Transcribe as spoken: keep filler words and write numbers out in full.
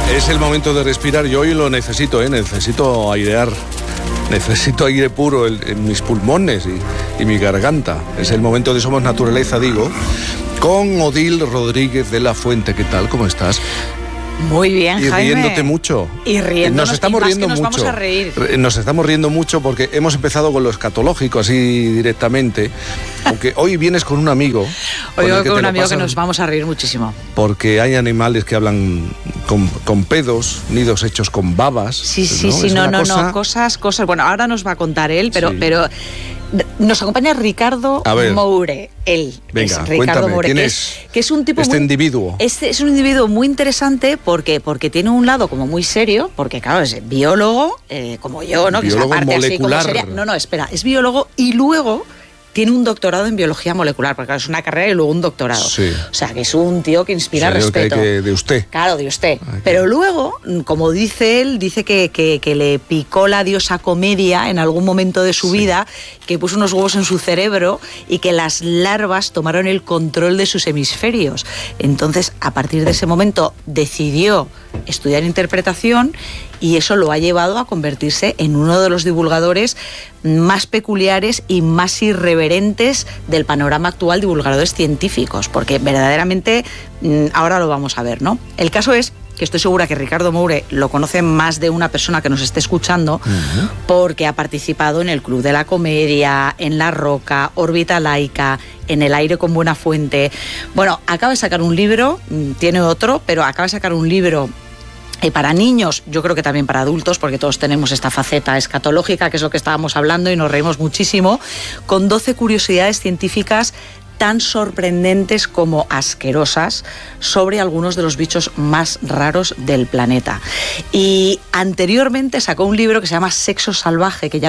Es el momento de respirar. Yo hoy lo necesito, ¿eh? Necesito airear. Necesito aire puro en, en mis pulmones y, y mi garganta. Es el momento de Somos Naturaleza, digo, con Odil Rodríguez de la Fuente. ¿Qué tal? ¿Cómo estás? Muy bien, y Jaime. Y riéndote mucho. Y riéndonos, nos estamos y más riendo que nos mucho. Vamos a reír. Nos estamos riendo mucho porque hemos empezado con lo escatológico, así directamente. Aunque hoy vienes con un amigo. Hoy con, con, con un amigo pasan, que nos vamos a reír muchísimo. Porque hay animales que hablan con, con pedos, nidos hechos con babas. Sí, sí, ¿no? sí, es no, no, cosa... no, cosas, cosas. Bueno, ahora nos va a contar él, pero... Sí. pero nos acompaña Ricardo Moure. Él Venga, es Ricardo cuéntame, Moure, ¿quién que es, es, que es un tipo este muy, individuo? Este es un individuo muy interesante porque, porque tiene un lado como muy serio, porque claro, es biólogo, eh, como yo, ¿no? Biólogo que es la parte molecular. Así como seria. No, no, espera, es biólogo y luego tiene un doctorado en biología molecular, porque claro, es una carrera y luego un doctorado. Sí. O sea, que es un tío que inspira o sea, respeto. Que, que de usted. Claro, de usted. Ay, Pero luego, como dice él, dice que, que, que le picó la diosa Comedia en algún momento de su sí. vida, que puso unos huevos en su cerebro y que las larvas tomaron el control de sus hemisferios. Entonces, a partir de ese momento, decidió estudiar interpretación y eso lo ha llevado a convertirse en uno de los divulgadores más peculiares y más irreverentes del panorama actual, divulgadores científicos, porque verdaderamente ahora lo vamos a ver, ¿no? El caso es que estoy segura que Ricardo Moure lo conoce más de una persona que nos esté escuchando, uh-huh. porque ha participado en el Club de la Comedia, en La Roca, Órbita Laica, en El Aire con Buena Fuente. Bueno, acaba de sacar un libro, tiene otro, pero acaba de sacar un libro Eh, para niños, yo creo que también para adultos, porque todos tenemos esta faceta escatológica, que es lo que estábamos hablando y nos reímos muchísimo, con doce curiosidades científicas tan sorprendentes como asquerosas sobre algunos de los bichos más raros del planeta. Y anteriormente sacó un libro que se llama Sexo Salvaje, que ya